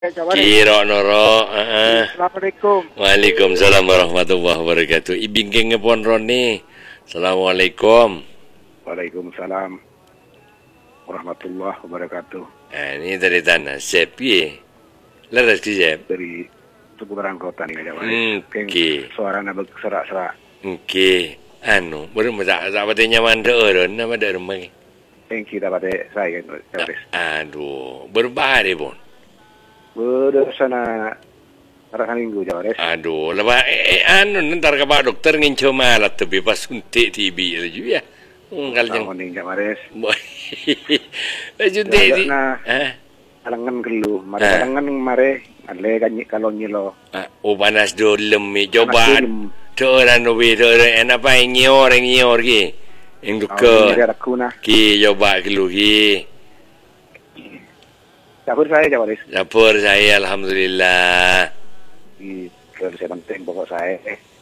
Kira noro. Assalamualaikum. Waalaikumsalam warahmatullahi wabarakatuh. Ibingking ngepon Roni. Assalamualaikum. Waalaikumsalam warahmatullahi wabarakatuh. Ini dari tanah Sepi. Leres ki Sep. Dari seputaran kota nih Jawa. Suaranya berserak-serak. Oke. Baru masak patenya manda orang nama ada rumah. Yang kita pada saya kan. Aduh, berbahaya pun. Berdasana rasa minggu Jawa. Aduh, lepas ntar ke Pak Dokter nginco malat tapi pas suntik TB lagi ya. Kalau jangan ning Jawa. Suntik di. Alangan kelu, alangan mare ale kanyi kalau nyilo. Panas dolem coba. Orang nubi orang enak apa nyor ki. Yang duka. Ki coba kelu ki. Dapur saya Jawa. Dapur saya alhamdulillah. Kalau saya penting pokok saya.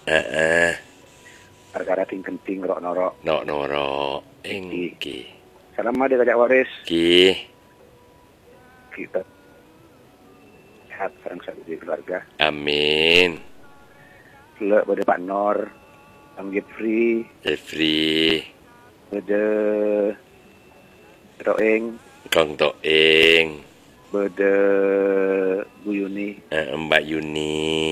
Perkara ting-ting rok-norok. Nok-norok. Engki. Salam ada Kak Waris. Ki. Kita sehat sareng di keluarga. Amin. Lek pada Pak Nor, Bang Jeffrey. Pada Roeng. Kong Toeng. Pada Bu Yuni. Mbak Yuni.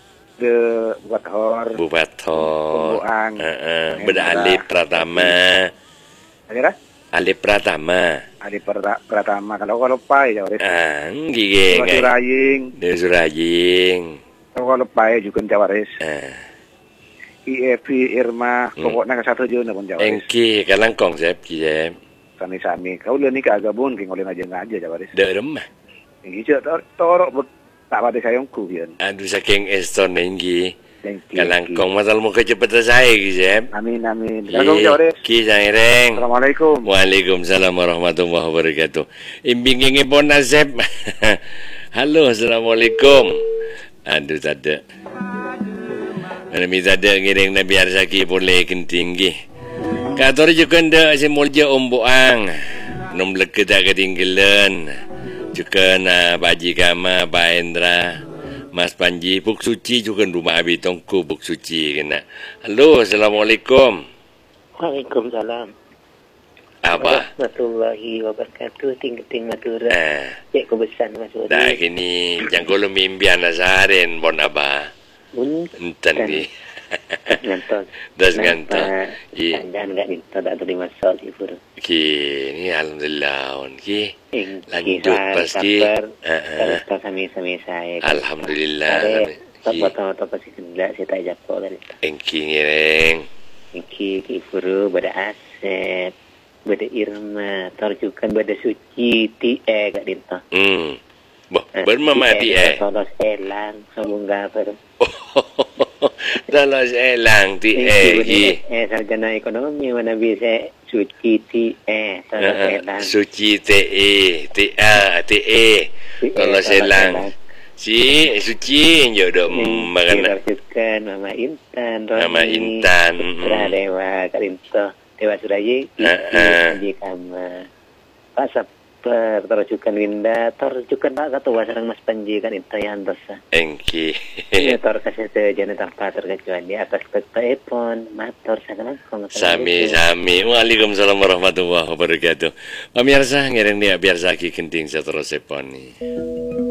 Buat Bubathor. Pembuang. Beda Alif Pratama. Alif Pratama. Kalau pai Jawa. Gigeng. Suraying. Kalau pai juga Jawa. IEP Irma pokoknya ke satu juta pun Jawa. Engki kalangkong Sep Sep. Sami-sami. Kau le ni ka agabon king oleh ngaja Jawa. Derem. Iki torok tak pada sayangku pian. Aduh saking eston engki. Kalangkong masal mo kecepatan saya Sep. Amin. Kalangkong Jawa. Ki Saireng. Assalamualaikum. Waalaikumsalam warahmatullahi wabarakatuh. Imbing pon Sep. Halo, assalamualaikum. Aduh tada. Mana minta ada ngiring na biar saki boleh kentinggi. Kator juga nda si mulja omboang. Nom leke tak ketinggalan. Juga na baji kama Pak Endra. Mas Panji Buk Suci juga rumah abi tongku Buk Suci kena. Halo, assalamualaikum. Waalaikumsalam. Apa? Warahmatullahi wabarakatuh. Ting Madura. Cek kebesan Mas Wadi. Dah kini jangan mimpian nasarin bon apa. Enten ni. Das nganton. Jangan enggak minta tak terima soal ibu. Ki ni alhamdulillah on ki. Lanjut pasti. Kita sami-sami saya. Alhamdulillah. Apa pasti tidak saya tak jawab dari. Engki ngireng. Engki ibu pada Asep, pada Irma, terjukan pada Suci tie gak dinta. Boh, bermama tie. Tolos elang sambung gaper. Tolos elang tie. Sarjana ekonomi mana bisa Suci tie. Tolos elang. Suci tie. Tolos elang. Si Suci jodoh makan. Terjukan Mama Intan. Mama Intan. Dewa Karinto. Dewa Surayi. Di kamar. Pasap. Terjukan Winda, terjukan Pak Ketua sareng Mas Panji kan intayan dosa. Engki. Tor kasih sejenis tanpa terkecuali di atas telepon, matur sakalangkong. Sami. Waalaikumsalam warahmatullahi wabarakatuh. Pemirsa ngiring dia biar saki kenting seterus sepon ni.